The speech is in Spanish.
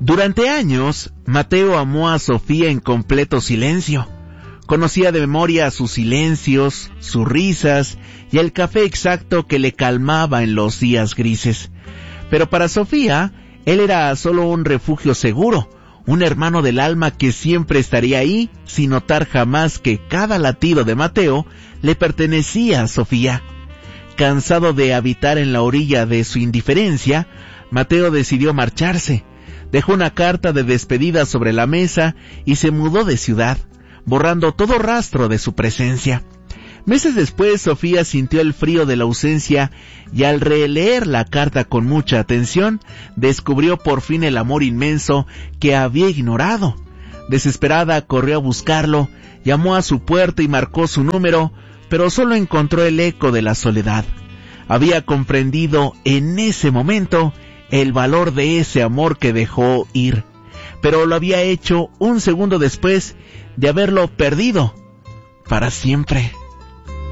Durante años, Mateo amó a Sofía en completo silencio. Conocía de memoria sus silencios, sus risas y el café exacto que le calmaba en los días grises. Pero para Sofía, él era solo un refugio seguro, un hermano del alma que siempre estaría ahí sin notar jamás que cada latido de Mateo le pertenecía a Sofía. Cansado de habitar en la orilla de su indiferencia, Mateo decidió marcharse. Dejó una carta de despedida sobre la mesa y se mudó de ciudad, borrando todo rastro de su presencia. Meses después, Sofía sintió el frío de la ausencia y al releer la carta con mucha atención, descubrió por fin el amor inmenso que había ignorado. Desesperada, corrió a buscarlo, llamó a su puerta y marcó su número, pero solo encontró el eco de la soledad. Había comprendido en ese momento el valor de ese amor que dejó ir, pero lo había hecho un segundo después de haberlo perdido para siempre.